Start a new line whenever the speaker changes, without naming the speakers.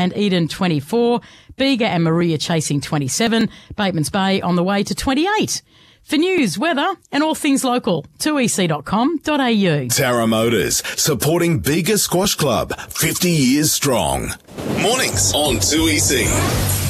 and Eden 24. Bega and Maria chasing 27. Bateman's Bay on the way to 28. For news, weather and all things local, 2ec.com.au.
Tara Motors, supporting Bega Squash Club, 50 years strong. Mornings on 2EC.